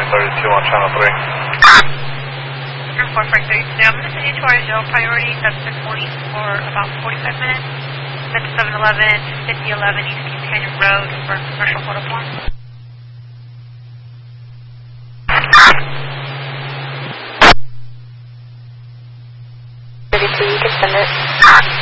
32 on channel 3. Group 443. I'm going to send you to our Zero priority. That's been holding for about 45 minutes. That's 711, 5011 East King Canyon Road for commercial photo form. You can send it.